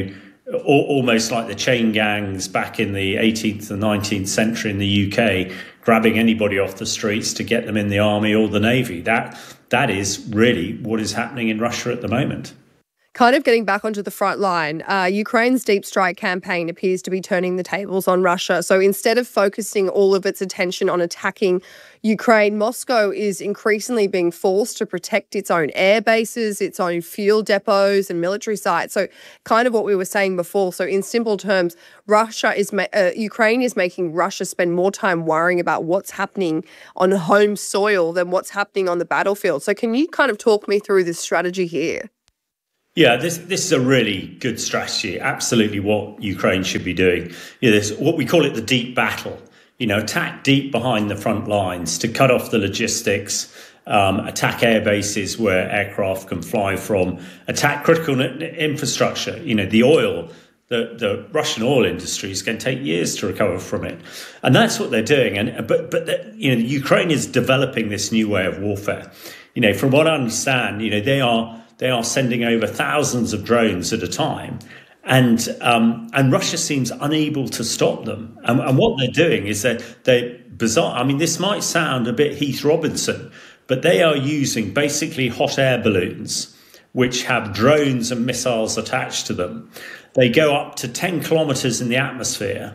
almost like the chain gangs back in the eighteenth and nineteenth century in the U K, grabbing anybody off the streets to get them in the army or the navy. That that is really what is happening in Russia at the moment. Kind of getting back onto the front line, uh, Ukraine's deep strike campaign appears to be turning the tables on Russia. So instead of focusing all of its attention on attacking Ukraine, Moscow is increasingly being forced to protect its own air bases, its own fuel depots and military sites. So kind of what we were saying before. So in simple terms, Russia is ma- uh, Ukraine is making Russia spend more time worrying about what's happening on home soil than what's happening on the battlefield. So can you kind of talk me through this strategy here? Yeah, this this is a really good strategy. Absolutely, what Ukraine should be doing. You know, this what we call it the deep battle. You know, attack deep behind the front lines to cut off the logistics, um, attack air bases where aircraft can fly from, attack critical infrastructure. You know, the oil, the the Russian oil industry is going to take years to recover from it, and that's what they're doing. And but but the, you know, Ukraine is developing this new way of warfare. You know, from what I understand, you know, they are. They are sending over thousands of drones at a time, and um, and Russia seems unable to stop them. And, and what they're doing is that they're bizarre. I mean, this might sound a bit Heath Robinson, but they are using basically hot air balloons, which have drones and missiles attached to them. They go up to ten kilometres in the atmosphere,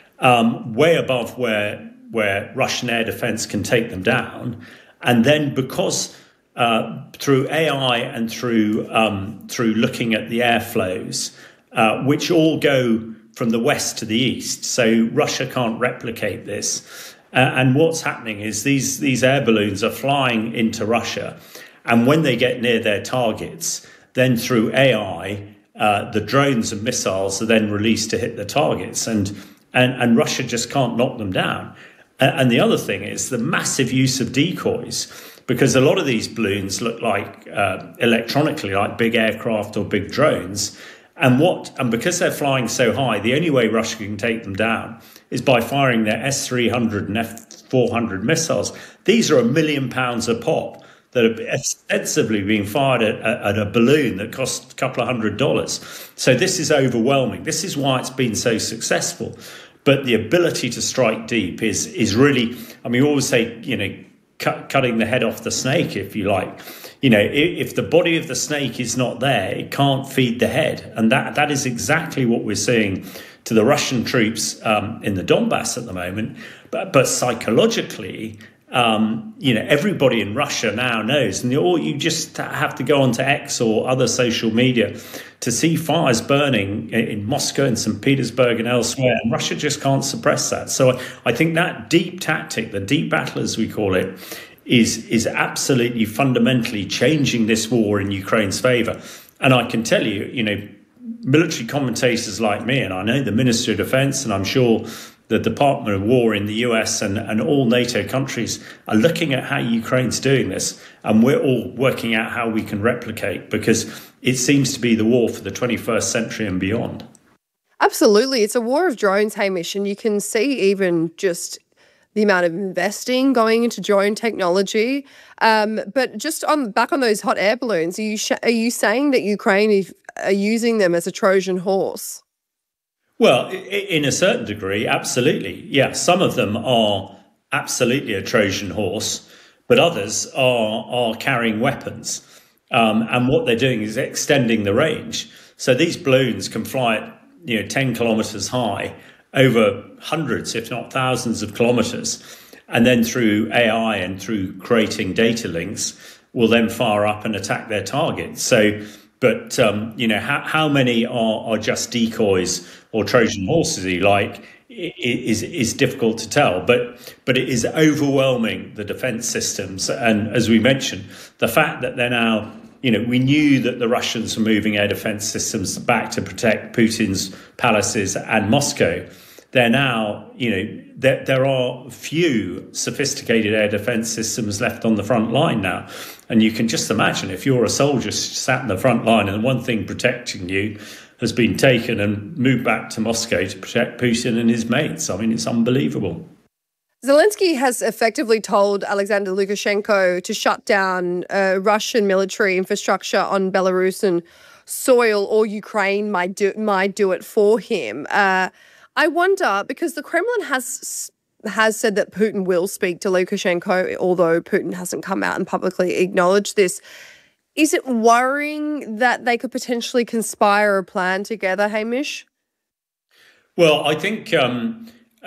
um, way above where where Russian air defence can take them down, and then because Uh, through A I and through um, through looking at the airflows, uh, which all go from the west to the east. So Russia can't replicate this. Uh, and what's happening is these these air balloons are flying into Russia, and when they get near their targets, then through A I, uh, the drones and missiles are then released to hit the targets, and and and Russia just can't knock them down. Uh, and the other thing is the massive use of decoys. Because a lot of these balloons look like uh, electronically like big aircraft or big drones. And what and because they're flying so high, the only way Russia can take them down is by firing their S three hundred and F four hundred missiles. These are a million pounds a pop that are extensively being fired at, at a balloon that costs a couple of hundred dollars. So this is overwhelming. This is why it's been so successful. But the ability to strike deep is is really, I mean, we always say, you know, Cut, cutting the head off the snake, if you like. You know, if, if the body of the snake is not there, it can't feed the head. And that that is exactly what we're seeing to the Russian troops um, in the Donbass at the moment. But, but psychologically, um, you know, everybody in Russia now knows, and or you just have to go onto X or other social media to see fires burning in Moscow and Saint Petersburg and elsewhere, and Russia just can't suppress that. So I think that deep tactic, the deep battle as we call it, is is absolutely fundamentally changing this war in Ukraine's favour. And I can tell you, you know, military commentators like me, and I know the Minister of Defence, and I'm sure the Department of War in the U S and, and all NATO countries are looking at how Ukraine's doing this, and we're all working out how we can replicate, because it seems to be the war for the twenty-first century and beyond. Absolutely. It's a war of drones, Hamish, and you can see even just the amount of investing going into drone technology. Um, but just on back on those hot air balloons, are you, sh- are you saying that Ukraine is, are using them as a Trojan horse? Well, in a certain degree, absolutely. Yeah, some of them are absolutely a Trojan horse, but others are are carrying weapons. Um, and what they're doing is extending the range. So these balloons can fly at, you know, ten kilometres high over hundreds, if not thousands of kilometres. And then through A I and through creating data links, will then fire up and attack their targets. So, but, um, you know, how, how many are, are just decoys or Trojan horses, you like, is is difficult to tell. But but it is overwhelming the defence systems. And as we mentioned, the fact that they're now, you know, we knew that the Russians were moving air defence systems back to protect Putin's palaces and Moscow. They're now, you know, there, there are few sophisticated air defence systems left on the front line now. And you can just imagine if you're a soldier sat in the front line and one thing protecting you has been taken and moved back to Moscow to protect Putin and his mates. I mean, it's unbelievable. Zelensky has effectively told Alexander Lukashenko to shut down uh, Russian military infrastructure on Belarusian soil or Ukraine might do, might do it for him. Uh, I wonder, because the Kremlin has has said that Putin will speak to Lukashenko, although Putin hasn't come out and publicly acknowledged this. Is it worrying that they could potentially conspire or plan together, Hamish? Well, I think um,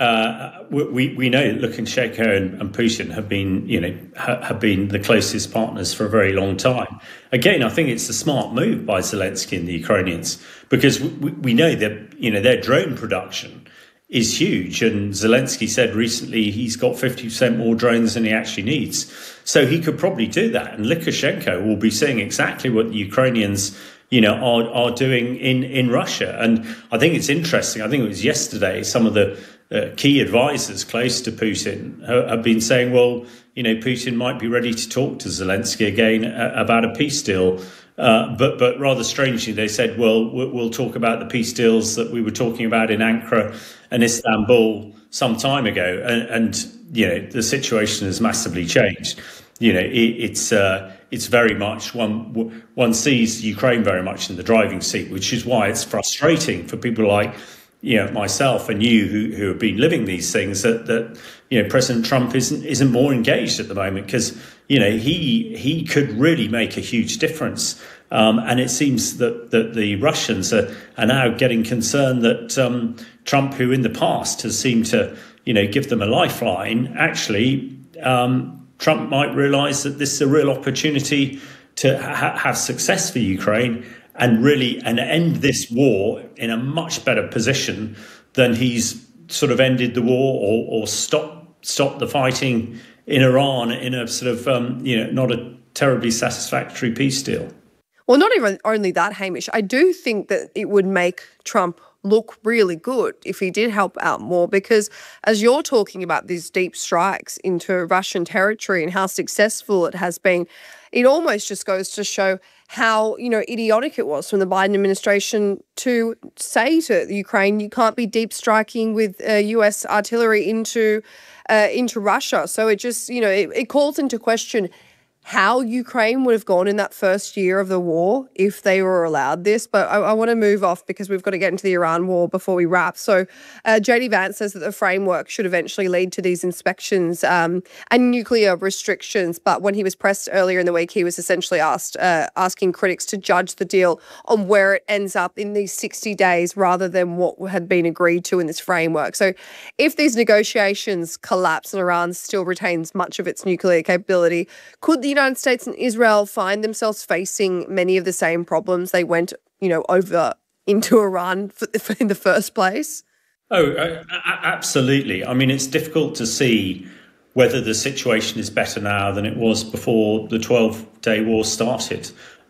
uh, we we know Lukashenko and, and Putin have been, you know, ha, have been the closest partners for a very long time. Again, I think it's a smart move by Zelensky and the Ukrainians, because we, we know that, you know, their drone production is huge, and Zelensky said recently he's got fifty percent more drones than he actually needs. So he could probably do that, and Lukashenko will be seeing exactly what the Ukrainians, you know, are are doing in, in Russia. And I think it's interesting. I think it was yesterday, some of the uh, key advisors close to Putin have, have been saying, well, you know, Putin might be ready to talk to Zelensky again uh, about a peace deal. Uh, but but rather strangely, they said, well, we'll talk about the peace deals that we were talking about in Ankara and Istanbul some time ago. And, and you know, the situation has massively changed. You know, it, it's uh, it's very much one one sees Ukraine very much in the driving seat, which is why it's frustrating for people like, you know, myself and you who, who have been living these things, that, that, you know, President Trump isn't isn't more engaged at the moment, because, you know, he he could really make a huge difference. Um, and it seems that, that the Russians are, are now getting concerned that um, Trump, who in the past has seemed to, you know, give them a lifeline, actually um, Trump might realise that this is a real opportunity to ha- have success for Ukraine and really and end this war in a much better position than he's sort of ended the war or, or stopped stopped the fighting in Iran in a sort of um, you know not a terribly satisfactory peace deal. Well, not even only that, Hamish. I do think that it would make Trump look really good if he did help out more, because as you're talking about these deep strikes into Russian territory and how successful it has been, it almost just goes to show how, you know, idiotic it was from the Biden administration to say to the Ukraine, you can't be deep striking with uh, U S artillery into uh, into Russia. So it just, you know, it, it calls into question how Ukraine would have gone in that first year of the war if they were allowed this. But I, I want to move off because we've got to get into the Iran war before we wrap. So uh, J D Vance says that the framework should eventually lead to these inspections um, and nuclear restrictions. But when he was pressed earlier in the week, he was essentially asked, uh, asking critics to judge the deal on where it ends up in these sixty days rather than what had been agreed to in this framework. So if these negotiations collapse and Iran still retains much of its nuclear capability, could the United States and Israel find themselves facing many of the same problems they went, you know, over into Iran for, for in the first place? Oh, uh, absolutely. I mean, it's difficult to see whether the situation is better now than it was before the twelve-day war started.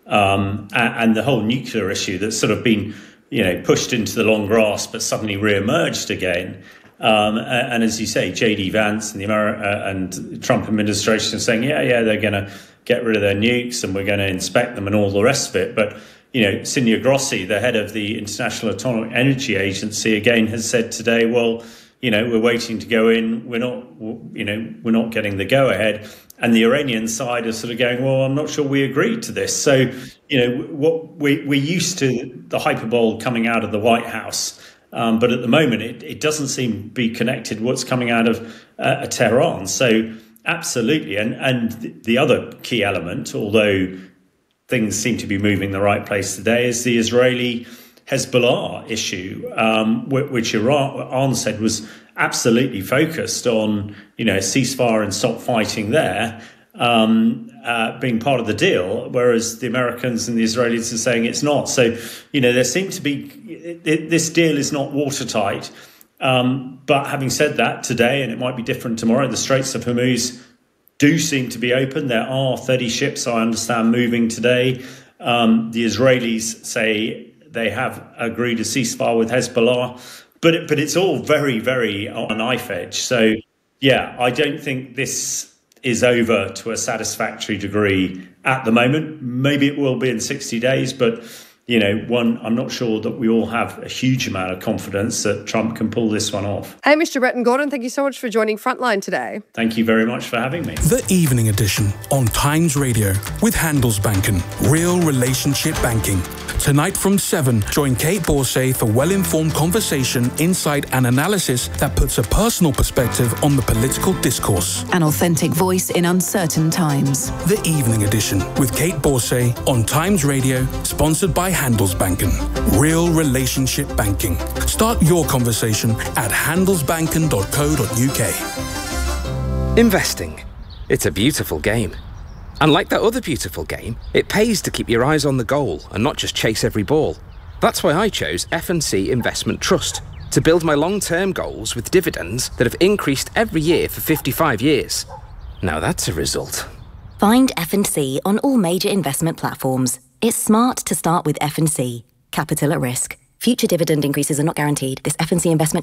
Um, and, and the whole nuclear issue that's sort of been, you know, pushed into the long grass but suddenly re-emerged again. Um, and as you say, J D Vance and the Ameri- uh, and Trump administration are saying, yeah, yeah, they're going to get rid of their nukes and we're going to inspect them and all the rest of it. But, you know, Sonia Grossi, the head of the International Atomic Energy Agency, again has said today, well, you know, we're waiting to go in. We're not, you know, we're not getting the go ahead. And the Iranian side is sort of going, well, I'm not sure we agreed to this. So, you know, what we, we're used to the hyperbole coming out of the White House. Um, but at the moment, it, it doesn't seem to be connected to what's coming out of uh, Tehran. So absolutely. And, and the other key element, although things seem to be moving the right place today, is the Israeli Hezbollah issue, um, which Iran, Iran said was absolutely focused on, you know, ceasefire and stop fighting there, um, uh, being part of the deal, whereas the Americans and the Israelis are saying it's not. So, you know, there seems to be, it, it, this deal is not watertight. Um, but having said that, today, and it might be different tomorrow, the Straits of Hormuz do seem to be open. There are thirty ships, I understand, moving today. Um, the Israelis say they have agreed a ceasefire with Hezbollah, but it, but it's all very, very on a knife edge. So, yeah, I don't think this is over to a satisfactory degree at the moment. Maybe it will be in sixty days, but you know, one, I'm not sure that we all have a huge amount of confidence that Trump can pull this one off. Hamish de Bretton-Gordon, thank you so much for joining Frontline today. Thank you very much for having me. The Evening Edition on Times Radio with Handelsbanken, real relationship banking. Tonight from seven, join Kate Borsay for well-informed conversation, insight and analysis that puts a personal perspective on the political discourse. An authentic voice in uncertain times. The Evening Edition with Kate Borsay on Times Radio, sponsored by Handelsbanken. Real relationship banking. Start your conversation at handelsbanken dot co dot uk. Investing. It's a beautiful game. And like that other beautiful game, it pays to keep your eyes on the goal and not just chase every ball. That's why I chose F and C Investment Trust, to build my long-term goals with dividends that have increased every year for fifty-five years. Now that's a result. Find F and C on all major investment platforms. It's smart to start with F and C. Capital at risk. Future dividend increases are not guaranteed. This F and C investment